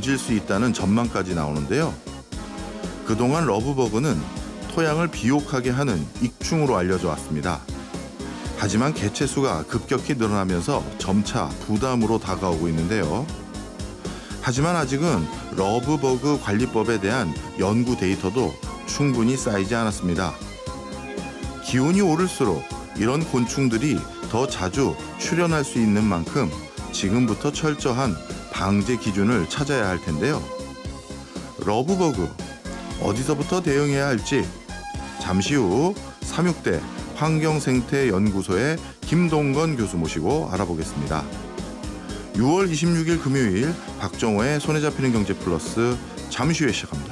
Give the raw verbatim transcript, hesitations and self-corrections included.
번질 수 있다는 전망까지 나오는데요. 그동안 러브버그는 토양을 비옥하게 하는 익충으로 알려져 왔습니다. 하지만 개체 수가 급격히 늘어나면서 점차 부담으로 다가오고 있는데요. 하지만 아직은 러브버그 관리법에 대한 연구 데이터도 충분히 쌓이지 않았습니다. 기온이 오를수록 이런 곤충들이 더 자주 출현할 수 있는 만큼 지금부터 철저한 방제 기준을 찾아야 할 텐데요. 러브버그, 어디서부터 대응해야 할지 잠시 후 삼육대 환경생태연구소의 김동건 교수 모시고 알아보겠습니다. 유월 이십육일 금요일 박정호의 손에 잡히는 경제 플러스 잠시 후에 시작합니다.